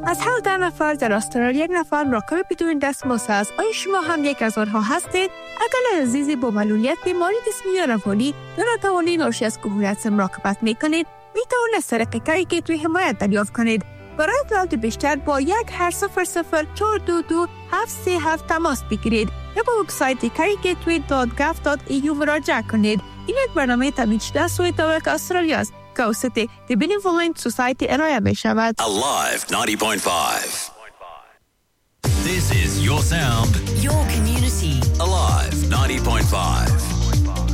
از هر 10 نفر در استرالیا 1 نفر مراقب بدون دستمزد است. آیا شما هم یک از آنها هستید؟ اگر عزیزی با معلولیت بیماری جسمی یا روانی ناتوانی ناشی از کهولت مراقبت میکنید، میتوانید از طریق کاری گیتوی حمایت دریافت کنید. برای اطلاعات بیشتر با 1-800-422-737 تماس بگیرید یا با وبسایت carygatory.gov.au مراجعه کنید. این یک برنامه تامین شده از سوی دولت استرالیا است که توسط The Benevolent Society ارائه می شود. Alive 90.5. This is your sound, your community. Alive 90.5.